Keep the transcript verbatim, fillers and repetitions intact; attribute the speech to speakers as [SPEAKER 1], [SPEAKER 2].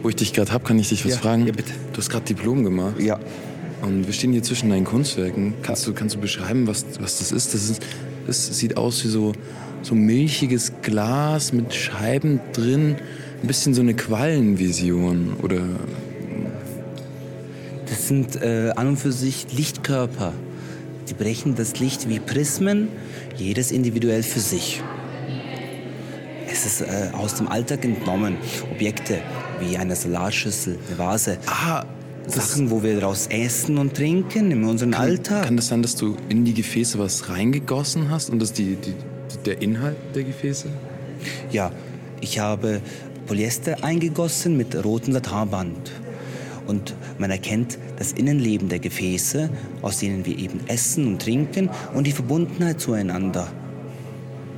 [SPEAKER 1] Wo ich dich gerade habe, kann ich dich was
[SPEAKER 2] Ja,
[SPEAKER 1] fragen?
[SPEAKER 2] ja, bitte.
[SPEAKER 1] Du hast gerade Diplom gemacht.
[SPEAKER 2] Ja.
[SPEAKER 1] Und wir stehen hier zwischen deinen Kunstwerken. Kannst du, kannst du beschreiben, was, was das ist? Das ist, das sieht aus wie so, so milchiges Glas mit Scheiben drin. Ein bisschen so eine Quallenvision, oder?
[SPEAKER 2] Das sind äh, an und für sich Lichtkörper. Die brechen das Licht wie Prismen, jedes individuell für sich. Es ist äh, aus dem Alltag entnommen. Objekte wie eine Salatschüssel, eine Vase.
[SPEAKER 1] Ah,
[SPEAKER 2] Sachen, wo wir daraus essen und trinken in unserem
[SPEAKER 1] kann,
[SPEAKER 2] Alltag.
[SPEAKER 1] Kann das sein, dass du in die Gefäße was reingegossen hast und das die, die, der Inhalt der Gefäße?
[SPEAKER 2] Ja, ich habe Polyester eingegossen mit rotem Satinband. Und man erkennt das Innenleben der Gefäße, aus denen wir eben essen und trinken, und die Verbundenheit zueinander.